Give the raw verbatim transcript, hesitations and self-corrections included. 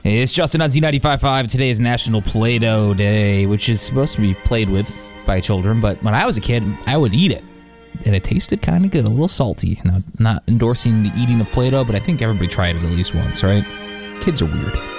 Hey, it's Justin on Z ninety-five point five. Today is National Play-Doh Day, which is supposed to be played with by children, but when I was a kid, I would eat it. And it tasted kind of good, a little salty. Now, not endorsing the eating of Play-Doh, but I think everybody tried it at least once, right? Kids are weird.